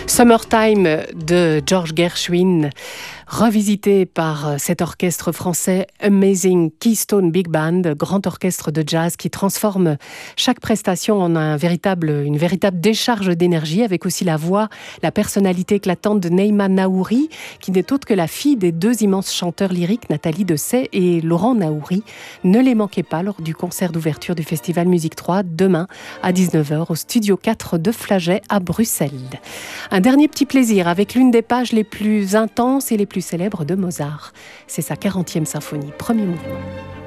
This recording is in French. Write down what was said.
Summertime de George Gershwin, revisité par cet orchestre français Amazing Keystone Big Band, grand orchestre de jazz qui transforme chaque prestation en une véritable décharge d'énergie, avec aussi la voix, la personnalité éclatante de Neima Naouri, qui n'est autre que la fille des deux immenses chanteurs lyriques, Nathalie Dessay et Laurent Naouri. Ne les manquez pas lors du concert d'ouverture du Festival Musique 3, demain à 19h au Studio 4 de Flagey à Bruxelles. Un dernier petit plaisir avec l'une des pages les plus intenses et les plus célèbres de Mozart. C'est sa 40e symphonie, premier mouvement.